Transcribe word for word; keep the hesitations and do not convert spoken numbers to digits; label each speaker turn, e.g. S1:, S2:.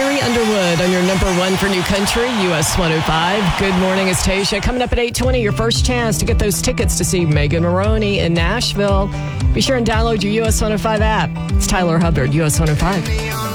S1: Carrie Underwood on your number one for New Country, U S one oh five. Good morning, it's Tasha. Coming up at eight twenty, your first chance to get those tickets to see Megan Maroney in Nashville. Be sure and download your U S one oh five app. It's Tyler Hubbard, U S one oh five.